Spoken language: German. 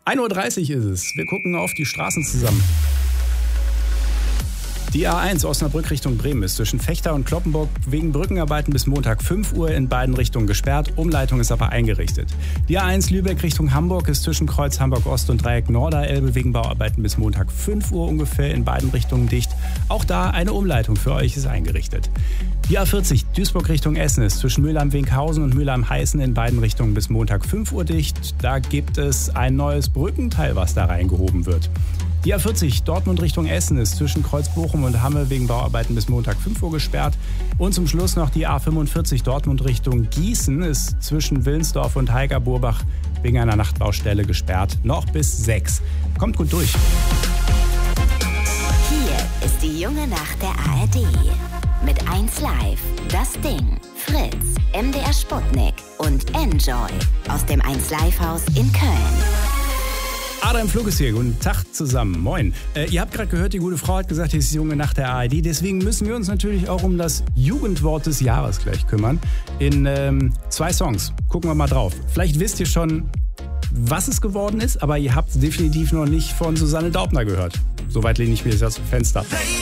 1:30 Uhr ist es. Wir gucken auf die Straßen zusammen. Die A1 Osnabrück Richtung Bremen ist zwischen Vechta und Cloppenburg wegen Brückenarbeiten bis Montag 5 Uhr in beiden Richtungen gesperrt. Umleitung ist aber eingerichtet. Die A1 Lübeck Richtung Hamburg ist zwischen Kreuz Hamburg Ost und Dreieck Norderelbe wegen Bauarbeiten bis Montag 5 Uhr ungefähr in beiden Richtungen dicht. Auch da eine Umleitung für euch ist eingerichtet. Die A40 Duisburg Richtung Essen ist zwischen Mülheim-Winkhausen und Mülheim-Heißen in beiden Richtungen bis Montag 5 Uhr dicht. Da gibt es ein neues Brückenteil, was da reingehoben wird. Die A40 Dortmund Richtung Essen ist zwischen Kreuz Bochum und Hamme wegen Bauarbeiten bis Montag 5 Uhr gesperrt. Und zum Schluss noch die A45 Dortmund Richtung Gießen ist zwischen Willensdorf und Heiger-Burbach wegen einer Nachtbaustelle gesperrt. Noch bis 6. Kommt gut durch. Hier ist die junge Nacht der ARD. Mit 1Live, Das Ding, Fritz, MDR Sputnik und Enjoy aus dem 1Live-Haus in Köln. Adam Flug ist hier. Guten Tag zusammen. Moin. Ihr habt gerade gehört, die gute Frau hat gesagt, hier ist die junge Nacht der ARD. Deswegen müssen wir uns natürlich auch um das Jugendwort des Jahres gleich kümmern. In 2 Songs. Gucken wir mal drauf. Vielleicht wisst ihr schon, was es geworden ist, aber ihr habt definitiv noch nicht von Susanne Daubner gehört. Soweit lehne ich mir jetzt aus dem Fenster.